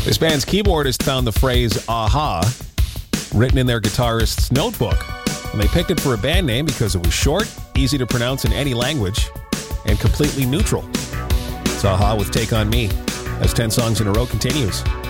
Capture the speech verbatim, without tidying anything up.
This band's keyboardist found the phrase aha written in their guitarist's notebook. And they picked it for a band name because it was short, easy to pronounce in any language, and completely neutral. It's aha with Take On Me, as ten songs in a row continues.